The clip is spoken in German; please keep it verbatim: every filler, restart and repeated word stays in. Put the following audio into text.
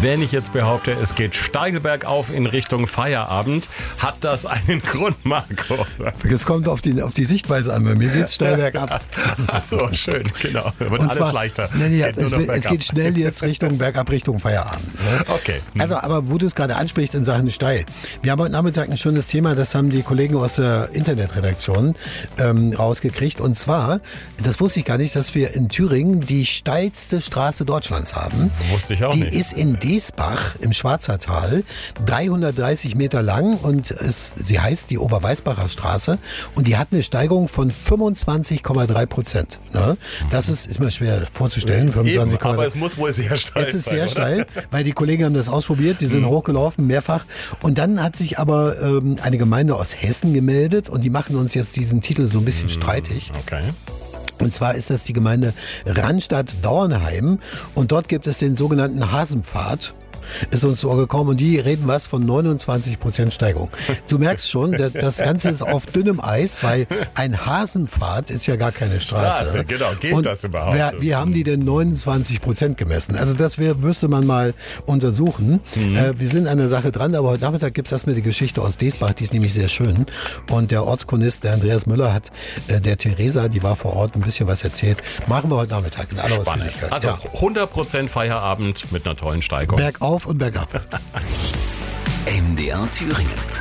Wenn ich jetzt behaupte, es geht steil bergauf in Richtung Feierabend, hat das einen Grund, Marco? Das kommt auf die, auf die Sichtweise an. Bei mir geht es steil bergab. Ach so, schön, genau. Wird alles zwar, leichter. Nee, nee, Geht nur es, noch es bergab. geht schnell jetzt Richtung bergab, Richtung Feierabend. Ne? Okay. Also, aber wo du es gerade ansprichst in Sachen steil. Wir haben heute Nachmittag ein schönes Thema, das haben die Kollegen aus der Internetredaktion ähm, rausgekriegt. Und zwar, das wusste ich gar nicht, dass wir in Thüringen die steilste Straße Deutschlands haben. Wusste ich auch die nicht. Die ist in Deesbach im Schwarzertal, dreihundertdreißig Meter lang und es, sie heißt die Oberweißbacher Straße und die hat eine Steigung von fünfundzwanzig Komma drei Prozent. Ne? Das ist, ist mir schwer vorzustellen. Eben, aber es muss wohl sehr steil sein. Es ist sehr oder? steil, weil die Kollegen haben das ausprobiert, die sind mhm. hochgelaufen, mehrfach. Und dann hat sich aber ähm, eine Gemeinde aus Hessen gemeldet und die machen uns jetzt diesen Titel so ein bisschen mhm. streitig. Okay. Und zwar ist das die Gemeinde Rannstadt-Dauernheim und dort gibt es den sogenannten Hasenpfad. Ist uns so gekommen und die reden was von neunundzwanzig Prozent Steigung. Du merkst schon, das Ganze ist auf dünnem Eis, weil ein Hasenpfad ist ja gar keine Straße. Straße, genau, geht und das überhaupt? Wer, wie haben die denn neunundzwanzig Prozent gemessen? Also das wär, müsste man mal untersuchen. Mhm. Äh, wir sind an der Sache dran, aber heute Nachmittag gibt es erstmal die Geschichte aus Deesbach, die ist nämlich sehr schön. Und der Ortschronist, der Andreas Müller, hat äh, der Theresa, die war vor Ort, ein bisschen was erzählt. Machen wir heute Nachmittag in aller Spannend. Ausführlichkeit. Also ja. hundert Prozent Feierabend mit einer tollen Steigung. Bergauf und bergab. M D R Thüringen.